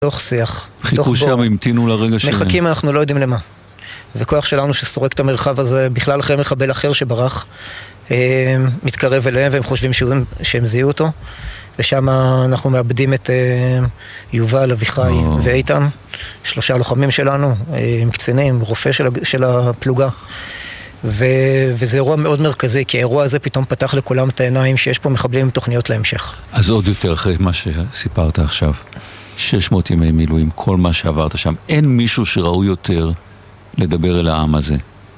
תוך שיח. חיכו שם, המתינו לרגע ש... מחכים, אנחנו לא יודעים למה. וכוח שלנו שסורק את המרחב הזה, בכלל אחרי מחבל אחר שברח, מתקרב אליהם והם חושבים שהם זיהו אותו. ושם אנחנו מאבדים את יובל, אביחי ואיתן, 3 לוחמים שלנו, עם קצינים, רופא של הפלוגה. וזה אירוע מאוד מרכזי, כי האירוע הזה פתאום פתח לכולם את העיניים שיש פה מחבלים עם תוכניות להמשך. אז עוד יותר אחרי מה שסיפרת עכשיו, 600 ימי מילואים, כל מה שעברת שם, אין מישהו שראוי יותר לדבר אל העם הזה.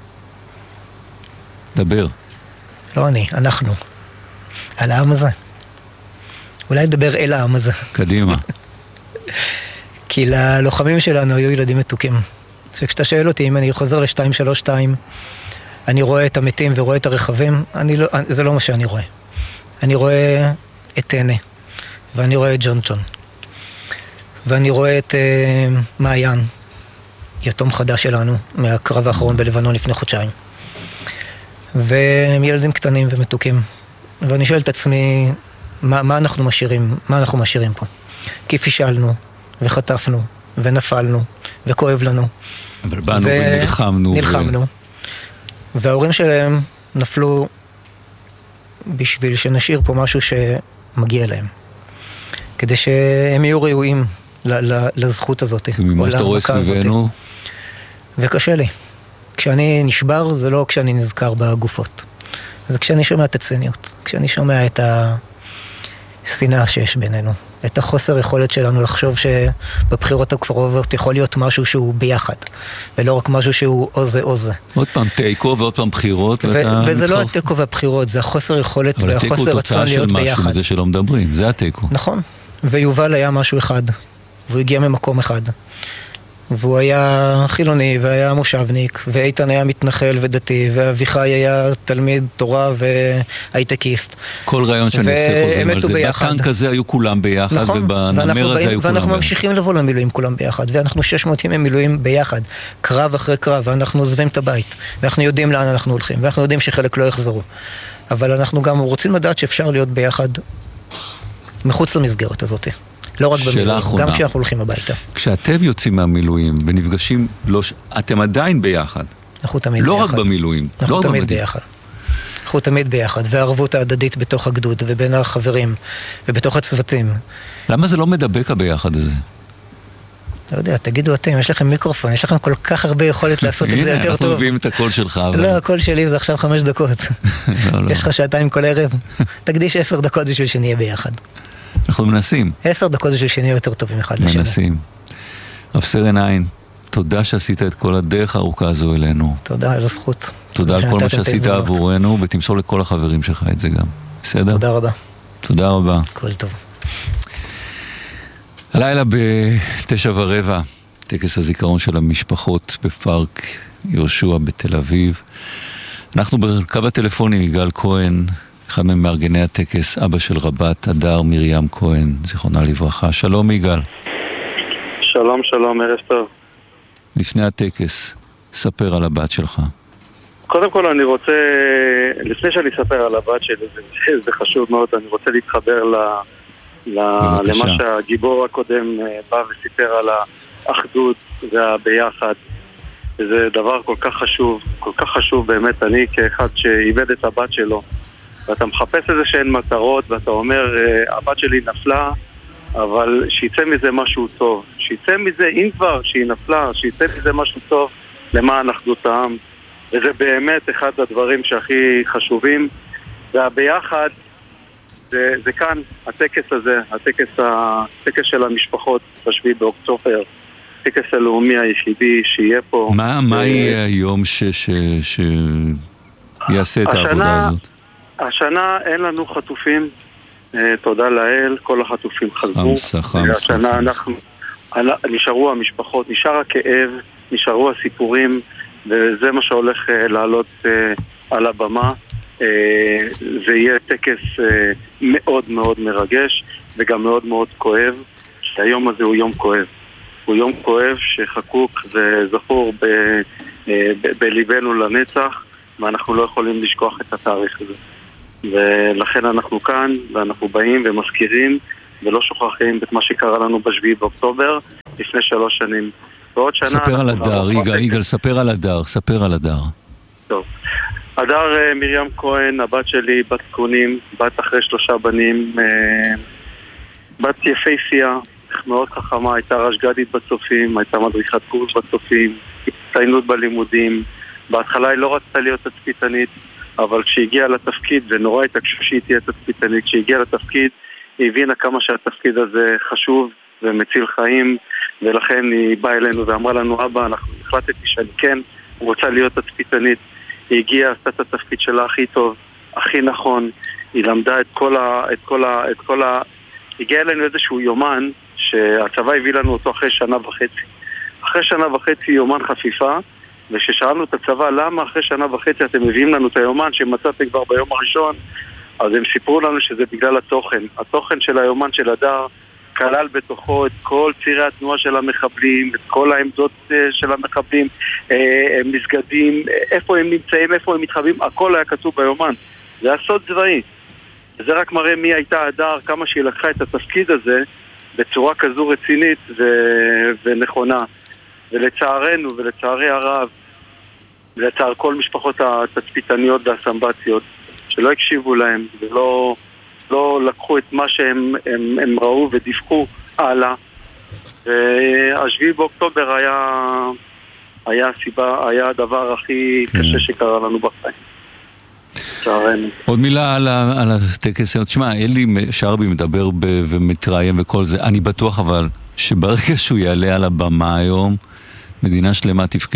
דבר. לא אני, אנחנו. על העם הזה. אולי לדבר אל העם הזה. קדימה. כי ללוחמים שלנו היו ילדים מתוקים. כשאתה שואל אותי אם אני חוזר ל-232, אני רואה את המתים ורואה את הרכבים, זה לא מה שאני רואה. אני רואה את טנא, ואני רואה את ג'ון, ואני רואה את מעיין, יתום חדש שלנו, מהקרב האחרון בלבנון לפני חודשיים. והם ילדים קטנים ומתוקים. ואני שואל את עצמי, מה אנחנו משאירים פה? כי פישלנו, וחטפנו, ונפלנו, וכואב לנו. אבל באנו ונלחמנו. נלחמנו. וההורים שלהם נפלו בשביל שנשאיר פה משהו שמגיע להם. כדי שהם יהיו ראויים לזכות הזאת. ממה שאתה רואה סביבנו? וקשה לי. כשאני נשבר, זה לא כשאני נזכר בגופות. זה כשאני שומע את הציניות. כשאני שומע את השנאה שיש בינינו. את החוסר יכולת שלנו לחשוב שבבחירות הקרובות יכול להיות משהו שהוא ביחד, ולא רק משהו שהוא או זה או זה. עוד פעם תיקו ועוד פעם בחירות. וזה לא התיקו והבחירות, זה החוסר יכולת והחוסר רצון להיות ביחד. אבל התיקו תוצאה של משהו מזה שלא מדברים, זה התיקו. נכון, ויובל היה משהו אחד, והוא הגיע ממקום אחד. והוא היה חילוני והיה מושבניק, ואיתן היה מתנחל ודתי, ואביחי היה תלמיד תורה והייטקיסט. כל רעיון שאני עושה חוזרים על זה. בטנק הזה היו כולם ביחד, נכון, ובנמר הזה היו כולם ביחד. ואנחנו ממשיכים לבוא למילואים כולם ביחד, ואנחנו 600 ימי מילואים ביחד, קרב אחרי קרב, ואנחנו עוזבים את הבית, ואנחנו יודעים לאן אנחנו הולכים, ואנחנו יודעים שחלק לא יחזרו. אבל אנחנו גם רוצים לדעת שאפשר להיות ביחד מחוץ למסגרת הזאת. לא רק במילואים, גם כשאנחנו הולכים הביתה. כשאתם יוצאים מהמילואים ונפגשים, אתם עדיין ביחד. אנחנו תמיד לא ביחד. רק במילואים. אנחנו תמיד ביחד. אנחנו תמיד ביחד, והערבות ההדדית בתוך הגדוד, ובין החברים, ובתוך הצוותים. למה זה לא מדבק הביחד הזה? לא יודע, תגידו אתם, יש לכם מיקרופון, יש לכם כל כך הרבה יכולת לעשות את זה יותר טוב. אנחנו מביאים את הקול שלך. לא, הקול שלי זה עכשיו 5 דקות. יש לך 2 כל ערב. תקדיש 10 דקות בשביל שנהיה ביחד. אנחנו מנסים. 10 דקות בשביל שנהיה יותר טובים אחד לשני. מנסים. רב סרן עין, תודה שעשית את כל הדרך הארוכה הזו אלינו. תודה על הזכות. תודה על כל מה שעשית עבורנו, ותמסור לכל החברים שלך את זה גם. בסדר? תודה רבה. תודה רבה. כל טוב. הלילה ב9:15, טקס הזיכרון של המשפחות בפארק יהושע בתל אביב. אנחנו בקו הטלפונים, יגאל כהן, אחד ממארגני הטקס, אבא של רבת, הדר מרים כהן, זיכרונה לברכה. שלום יגאל. שלום, שלום, ערב טוב. לפני הטקס, ספר על הבת שלך. קודם כל אני רוצה, לפני שאני אספר על הבת שלי, זה חשוב מאוד, אני רוצה להתחבר למה שהגיבור הקודם בא וסיפר על האחדות והביחד. זה דבר כל כך חשוב באמת. אני כאחד שאיבד את הבת שלו, ואתה מחפש איזה שהן מטרות, ואתה אומר, הבת שלי נפלה, אבל שיצא מזה משהו טוב. שיצא מזה, אם כבר שהיא נפלה, שיצא מזה משהו טוב למען אחדות העם. וזה באמת אחד הדברים שהכי חשובים. והביחד, זה כאן, הטקס הזה, הטקס של המשפחות ב7 באוקטובר, הטקס הלאומי היחידי שיהיה פה. מה יהיה היום שיעשה את העבודה הזאת? השנה אין לנו חטופים, תודה לאל, כל החטופים חזרו. השנה נשארו המשפחות, נשאר הכאב, נשארו הסיפורים, וזה מה שהולך לעלות על הבמה. זה יהיה טקס מאוד מאוד מרגש וגם מאוד מאוד כואב. שהיום הזה הוא יום כואב. הוא יום כואב שחקוק וזכור בליבנו לנצח, ואנחנו לא יכולים לשכוח את התאריך הזה. ולכן אנחנו כאן, ואנחנו באים ומזכירים ולא שוכחים את מה שקרה לנו ב7 באוקטובר לפני 3 שנים. ועוד שנה... ספר על הדר, יגאל, ספר על הדר. טוב. הדר מרים כהן, הבת שלי, בת זקונים, בת אחרי 3 בנים, בת יפהפייה, מאוד חכמה, הייתה רשג"דית בצופים, הייתה מדריכת קורס בצופים, הצטיינות בלימודים. בהתחלה היא לא רצתה להיות תצפיתנית, אבל כשהגיעה לתפקיד, ונורא התעקשו שהיא תהיה תצפיתנית, כשהגיעה לתפקיד, היא הבינה כמה שהתפקיד הזה חשוב ומציל חיים, ולכן היא באה אלינו ואמרה לנו, אבא, אנחנו החלטתי שאני כן רוצה להיות תצפיתנית. היא הגיעה, עשתה את התפקיד שלה הכי טוב, הכי נכון, היא למדה את כל ה... הגיע אלינו איזשהו יומן שהצבא הביא לנו אותו אחרי 1.5 שנה. אחרי 1.5 שנה יומן חפיפה, וכששאלנו את הצבא למה אחרי 1.5 שנה אתם מביאים לנו את היומן שמצאתם כבר ביום הראשון, אז הם סיפרו לנו שזה בגלל התוכן. התוכן של היומן של הדר כלל בתוכו את כל צירי התנועה של המחבלים, את כל העמדות של המחבלים, מסגדים, איפה הם נמצאים, איפה הם מתחבאים, הכל היה כתוב ביומן. זה היה סוד צבאי. זה רק מראה מי הייתה הדר, כמה שהיא לקחה את התפקיד הזה בצורה כזו רצינית ונכונה. ולצערנו ולצערי הרב, ולצער כל משפחות התצפיתניות והסמבטיות, שלא הקשיבו להם ולא לקחו את מה שהם ראו ודיווחו הלאה. וה7 באוקטובר היה הדבר הכי קשה שקרה לנו בחיים. עוד מילה על הטקס. תשמע, אלי שרבי מדבר ומתראיין וכל זה. אני בטוח אבל שברגע שהוא יעלה על הבמה היום, מדינה שלמה תבכה.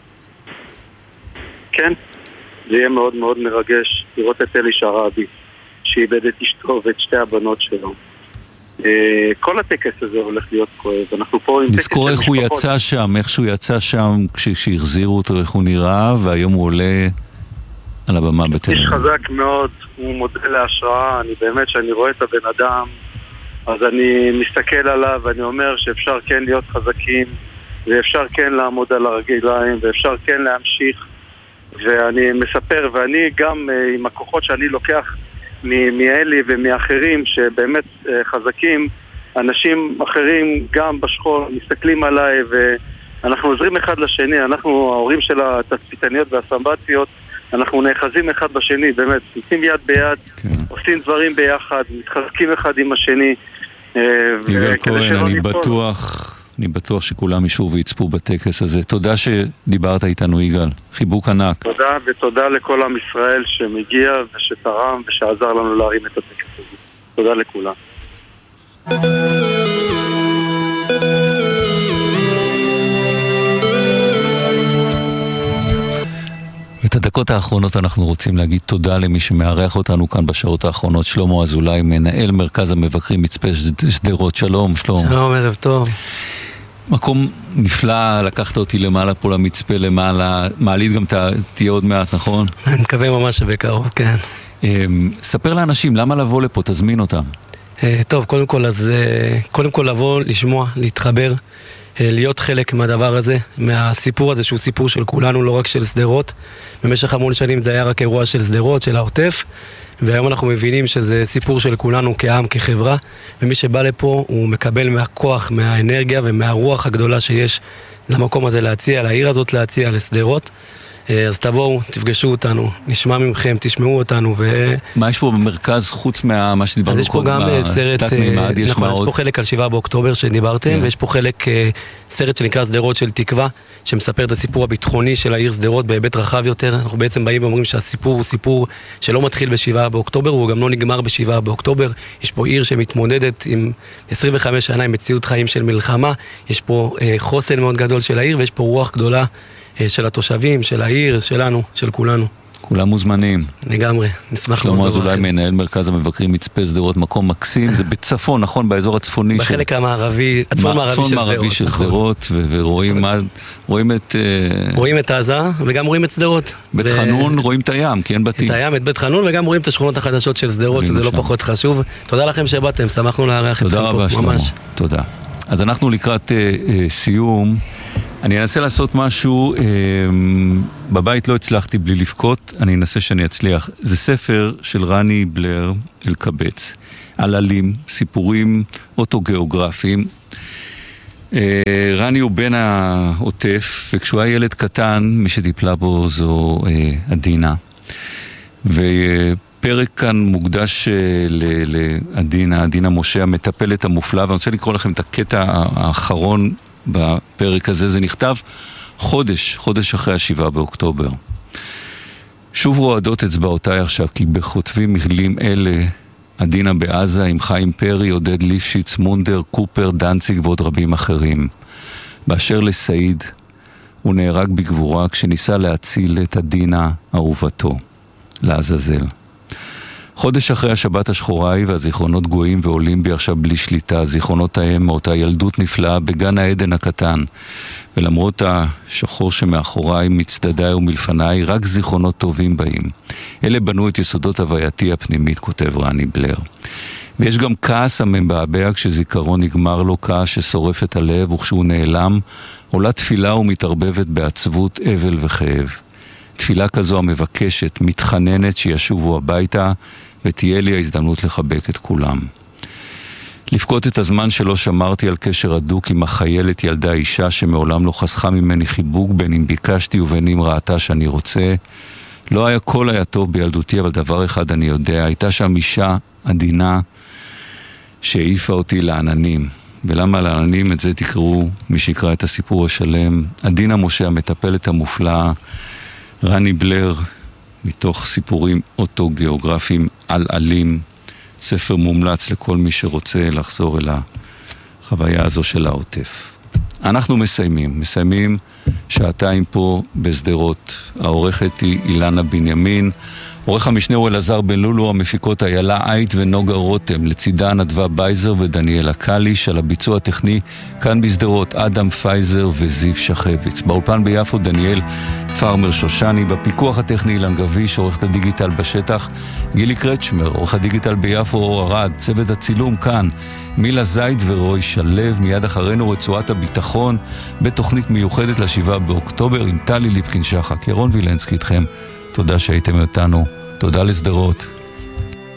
כן, זה יהיה מאוד מאוד מרגש לראות את אלי שרבי שאיבד את אשתו ואת 2 הבנות שלו. כל הטקס הזה הולך להיות כואב. אנחנו פה עם נזכור איך הוא יצא שם, איך שהוא יצא שם כשהחזירו אותו, איך הוא נראה, והיום הוא עולה על הבמה בתל אביב. איש חזק מאוד, הוא מודל להשראה. אני באמת, שאני רואה את הבן אדם, אז אני מסתכל עליו ואני אומר שאפשר כן להיות חזקים, ואפשר כן לעמוד על הרגליים, ואפשר כן להמשיך. ואני מספר, ואני גם עם הכוחות שאני לוקח מאלי ומאחרים שבאמת חזקים, אנשים אחרים גם בשכול מסתכלים עליי, ואנחנו עוזרים אחד לשני. אנחנו, ההורים של התצפיתניות והסמבטיות, אנחנו נאחזים אחד בשני, באמת, נותנים יד ביד, עושים דברים ביחד, מתחזקים אחד עם השני. יגאל כהן, אני בטוח שכולם ישבו ויצפו בטקס הזה. תודה שדיברת איתנו, יגאל. חיבוק ענק. תודה, ותודה לכל עם ישראל שמגיע ושתרם ושעזר לנו להרים את הטקס הזה. תודה לכולם. את הדקות האחרונות אנחנו רוצים להגיד תודה למי שמארח אותנו כאן בשעות האחרונות, שלמה אזולאי, מנהל מרכז המבקרים מצפה שדרות. שלום, שלום. שלום, ערב טוב. מקום נפלא, לקחת אותי למעלה פה למצפה, למעלה, מעלית גם תהיה עוד מעט, נכון? אני מקווה ממש שבקרוב, כן. ספר לאנשים, למה לבוא לפה? תזמין אותם. טוב, קודם כל לבוא, לשמוע, להתחבר, להיות חלק מהדבר הזה, מהסיפור הזה שהוא סיפור של כולנו, לא רק של שדרות. במשך המון שנים זה היה רק אירוע של שדרות, של העוטף, והיום אנחנו מבינים שזה סיפור של כולנו כעם, כחברה, ומי שבא לפה הוא מקבל מהכוח, מהאנרגיה ומהרוח הגדולה שיש למקום הזה להציע, לעיר הזאת להציע, לשדרות. אז תבואו, תפגשו אותנו, נשמע ממכם, תשמעו אותנו. מה יש פה במרכז חוץ מה שדיברנו קודם? אז יש פה גם סרט, נכון, יש פה חלק על 7 באוקטובר שדיברתם, ויש פה חלק, סרט שנקרא שדרות של תקווה, שמספר את הסיפור הביטחוני של העיר שדרות בהיבט רחב יותר. אנחנו בעצם באים ואומרים שהסיפור הוא סיפור שלא מתחיל ב7 באוקטובר, והוא גם לא נגמר ב7 באוקטובר. יש פה עיר שמתמודדת עם 25 שנה עם מציאות חיים של מלחמה, יש פה חוסן מאוד גדול של העיר, ויש פה רוח גדולה של התושבים, של העיר, שלנו, של כולנו. כולם מוזמנים. לגמרי, נשמח. שלמה אזולאי, מנהל מרכז המבקרים מצפה שדרות, מקום מקסים, זה בצפון, נכון? באזור הצפוני. בחלק המערבי, הצפון מערבי של שדרות, ורואים את... רואים את עזה, וגם רואים את שדרות. בית חנון, רואים את הים, כי אין בתים. את הים, את בית חנון, וגם רואים את השכונות החדשות של שדרות, שזה לא פחות חשוב. תודה לכם שבאתם, שמחנו לארח אתכם פה, ממש. תודה. אז אנחנו לקראת סיום. אני אנסה לעשות משהו, בבית לא הצלחתי בלי לבכות, אני אנסה שאני אצליח. זה ספר של רני בלר אלקבץ, על עלים, סיפורים אוטוגיאוגרפיים. רני הוא בן העוטף, וכשהוא היה ילד קטן, מי שטיפלה בו זו עדינה. ופרק כאן מוקדש לעדינה, עדינה משה, המטפלת המופלאה, ואני רוצה לקרוא לכם את הקטע האחרון בפרק הזה. זה נכתב חודש אחרי 7 באוקטובר. שוב רועדות אצבעותיי עכשיו, כי בכותבים מילים אלה, עדינה בעזה עם חיים פרי, עודד ליפשיץ, מונדר, קופר, דנציג ועוד רבים אחרים. באשר לסעיד, הוא נהרג בגבורה כשניסה להציל את עדינה אהובתו, לעזאזל. חודש אחרי השבת השחורה היא והזיכרונות גויים ועולים בי עכשיו בלי שליטה, זיכרונות ההם מאותה ילדות נפלאה בגן העדן הקטן. ולמרות השחור שמאחוריי, מצדדיי ומלפניי, רק זיכרונות טובים באים. אלה בנו את יסודות הווייתי הפנימית, כותב רני בלר. ויש גם כעס המבעבע כשזיכרון נגמר לו, כעס ששורף את הלב, וכשהוא נעלם, עולה תפילה ומתערבבת בעצבות, אבל וכאב. תפילה כזו המבקשת, מתחננת שישובו הביתה, ותהיה לי ההזדמנות לחבק את כולם. לפקוט את הזמן שלא שמרתי על קשר הדוק עם החיילת ילדה אישה שמעולם לא חסכה ממני חיבוק, בין אם ביקשתי ובין אם ראתה שאני רוצה. לא היה כל היה טוב בילדותי, אבל דבר אחד אני יודע, הייתה שם אישה עדינה שהעיפה אותי לעננים. ולמה לעננים? את זה תקראו, מי שיקרא את הסיפור השלם. עדינה משה, המטפלת המופלאה, רני בלר, מתוך סיפורים אוטוגיאוגרפיים על עלים, ספר מומלץ לכל מי שרוצה לחזור אל החוויה הזו של העוטף. אנחנו מסיימים שעתיים פה בסדרות. העורכת היא אילנה בנימין, עורך המשנה הוא אלעזר בן לולו, המפיקות איילה עית ונוגה רותם, לצידה נדבה בייזר ודניאל הקליש, על הביצוע הטכני כאן בסדרות אדם פייזר וזיו שחביץ. באולפן ביפו דניאל פארמר שושני, בפיקוח הטכני אילן גביש, עורכת הדיגיטל בשטח גילי קרצ'מר, עורך הדיגיטל ביפו אור ארד, צוות הצילום כאן מילה זייד ורוי שלב. מיד אחרינו רצועת הביטחון בתוכנית מיוחדת ל7 באוקטובר עם טלי ליפקין שחק. ירון וילנסקי איתכם, תודה שהייתם איתנו, תודה לסדרות.